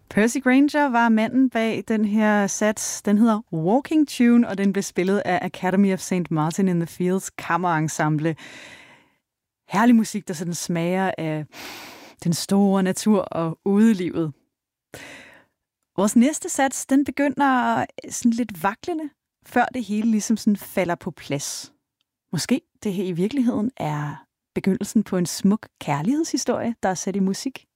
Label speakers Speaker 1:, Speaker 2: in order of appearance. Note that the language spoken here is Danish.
Speaker 1: Percy Grainger var manden bag den her sats. Den hedder Walking Tune, og den blev spillet af Academy of St. Martin in the Fields kammerensemble. Herlig musik, der sådan smager af den store natur og udelivet. Vores næste sats, den begynder sådan lidt vaklende, før det hele ligesom sådan falder på plads. Måske det her i virkeligheden er begyndelsen på en smuk kærlighedshistorie, der er sat i musik.